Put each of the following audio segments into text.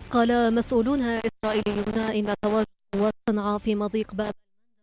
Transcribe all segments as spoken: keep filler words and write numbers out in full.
قال مسؤولون إسرائيليون إن تواجد قوات صنعاء في مضيق باب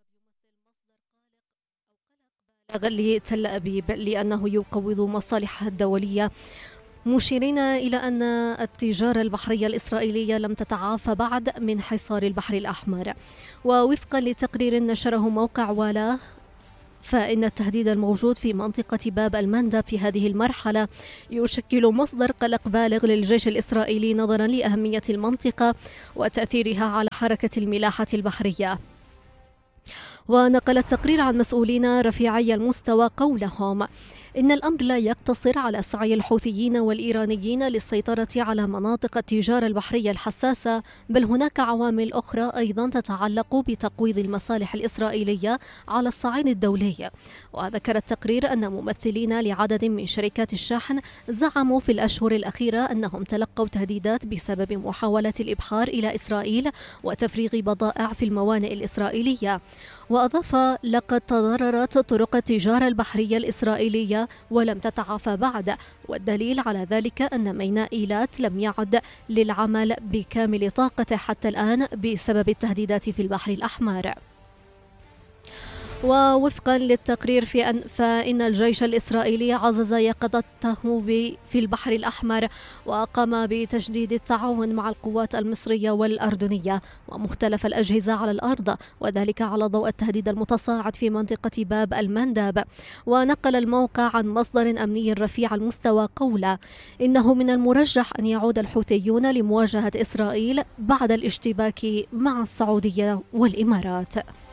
لتل أبيب لأنه يقوض مصالحها الدولية، مشيرين إلى أن التجارة البحرية الإسرائيلية لم تتعافى بعد من حصار البحر الأحمر. ووفقا لتقرير نشره موقع والا، فإن التهديد الموجود في منطقة باب المندب في هذه المرحلة يشكل مصدر قلق بالغ للجيش الإسرائيلي نظرا لأهمية المنطقة وتأثيرها على حركة الملاحة البحرية. ونقل التقرير عن مسؤولين رفيعي المستوى قولهم إن الأمر لا يقتصر على سعي الحوثيين والإيرانيين للسيطرة على مناطق التجارة البحرية الحساسة، بل هناك عوامل أخرى أيضا تتعلق بتقويض المصالح الإسرائيلية على الصعيد الدولي. وذكر التقرير أن ممثلين لعدد من شركات الشحن زعموا في الأشهر الأخيرة أنهم تلقوا تهديدات بسبب محاولة الإبحار إلى إسرائيل وتفريغ بضائع في الموانئ الإسرائيلية. وأضاف: لقد تضررت طرق التجارة البحرية الإسرائيلية ولم تتعافى بعد، والدليل على ذلك أن ميناء إيلات لم يعد للعمل بكامل طاقته حتى الآن بسبب التهديدات في البحر الأحمر. ووفقا للتقرير في أن فإن الجيش الإسرائيلي عزز يقظته في البحر الأحمر وقام بتجديد التعاون مع القوات المصرية والأردنية ومختلف الأجهزة على الأرض، وذلك على ضوء التهديد المتصاعد في منطقة باب المندب. ونقل الموقع عن مصدر أمني رفيع المستوى قوله إنه من المرجح أن يعود الحوثيون لمواجهة إسرائيل بعد الاشتباك مع السعودية والإمارات.